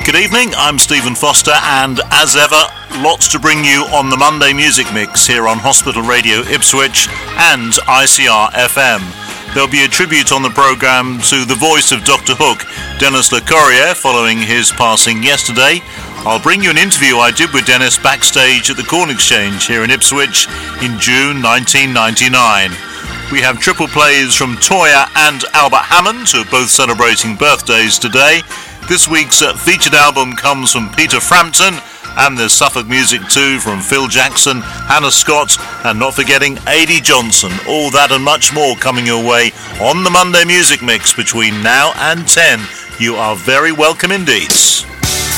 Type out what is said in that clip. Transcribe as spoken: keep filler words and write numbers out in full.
Good evening, I'm Stephen Foster, and as ever, lots to bring you on the Monday Music Mix here on Hospital Radio Ipswich and I C R F M. There'll be a tribute on the programme to the voice of Doctor Hook, Denis Le Corrier, following his passing yesterday. I'll bring you an interview I did with Denis backstage at the Corn Exchange here in Ipswich in June nineteen ninety-nine. We have triple plays from Toyah and Albert Hammond, who are both celebrating birthdays today. This week's uh, featured album comes from Peter Frampton, and there's Suffolk music too from Phil Jackson, Hannah Scott, and not forgetting Adi Johnson. All that and much more coming your way on the Monday Music Mix between now and ten. You are very welcome indeed.